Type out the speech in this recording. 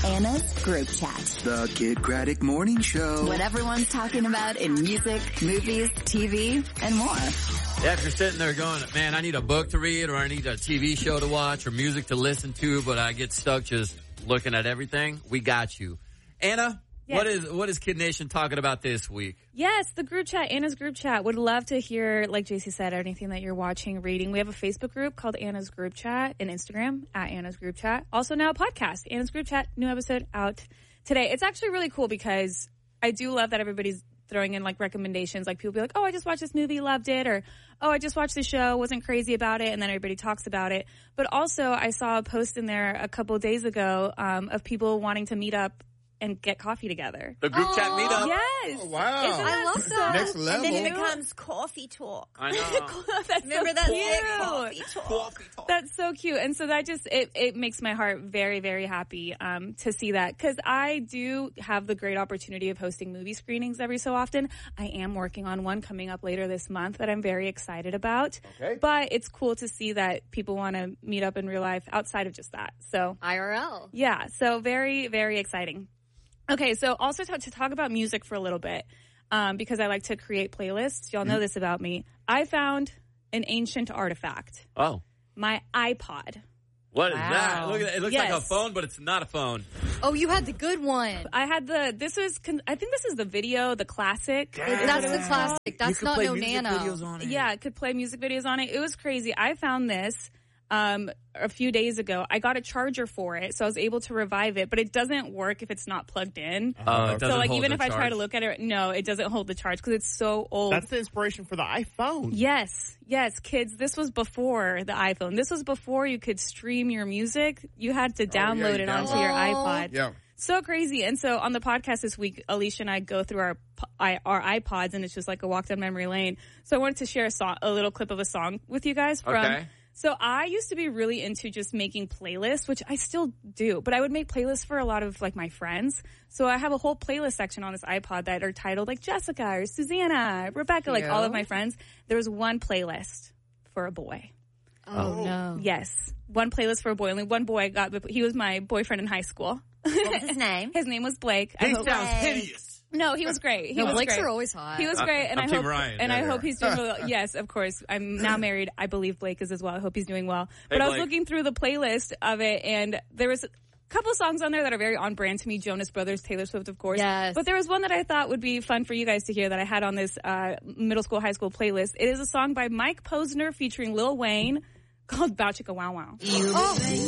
Anna's Group Chat. The Kid Craddock Morning Show. What everyone's talking about in music, movies, TV, and more. Yeah, if you're sitting there going, man, I need a book to read or I need a TV show to watch or music to listen to, but I get stuck just looking at everything, we got you. Anna, yes. What is Kid Nation talking about this week? Yes, the group chat, Anna's Group Chat. Would love to hear, like JC said, anything that you're watching, reading. We have a Facebook group called Anna's Group Chat and Instagram at Anna's Group Chat. Also now a podcast, Anna's Group Chat, new episode out today. It's actually really cool because I do love that everybody's throwing in like recommendations. Like people be like, oh, I just watched this movie, loved it, or oh, I just watched the show, wasn't crazy about it, and then everybody talks about it. But also I saw a post in there a couple days ago of people wanting to meet up and get coffee together. The group chat meetup? Yes. Oh, wow. I love that. Next level. And then it becomes coffee talk. I know. That's Remember so that? cute. Coffee talk. That's so cute. And so that just, it makes my heart very, very happy to see that. Because I do have the great opportunity of hosting movie screenings every so often. I am working on one coming up later this month that I'm very excited about. Okay. But it's cool to see that people want to meet up in real life outside of just that. So IRL. yeah, so very, very exciting. Okay, so also to talk about music for a little bit, because I like to create playlists. Y'all know this about me. I found an ancient artifact. Oh. My iPod. What is that? Look at that. It looks like a phone, but it's not a phone. Oh, you had the good one. I had I think this is the video, the classic. Yeah. That's the classic. That's not no Nano. Videos on it. Yeah, it could play music videos on it. It was crazy. I found this a few days ago. I got a charger for it, so I was able to revive it, but it doesn't work if it's not plugged in. It So like hold even the if I try charge. to look at it, no, it doesn't hold the charge because it's so old. That's the inspiration for the iPhone. Yes, kids, this was before the iPhone. This was before you could stream your music. You had to download it onto your iPod. Yeah. So crazy. And so on the podcast this week, Alicia and I go through our iPods, and it's just like a walk down memory lane. So I wanted to share a little clip of a song with you guys from... Okay. So I used to be really into just making playlists, which I still do, but I would make playlists for a lot of like my friends. So I have a whole playlist section on this iPod that are titled like Jessica or Susanna, Rebecca, like all of my friends. There was one playlist for a boy. Oh, no. Yes. One playlist for a boy. Only one boy he was my boyfriend in high school. What was his name? His name was Blake. He sounds hideous. No, he was great. Blakes great. are always hot. He was great, and I'm I Team hope, Ryan. and Yeah, I they hope are. he's doing well. Yes, of course. I'm now married. I believe Blake is as well. I hope he's doing well. But I was Blake. looking through the playlist of it, and there was a couple songs on there that are very on brand to me. Jonas Brothers, Taylor Swift, of course. Yes. But there was one that I thought would be fun for you guys to hear that I had on this middle school, high school playlist. It is a song by Mike Posner featuring Lil Wayne called Bow Chicka Wow Wow. Oh.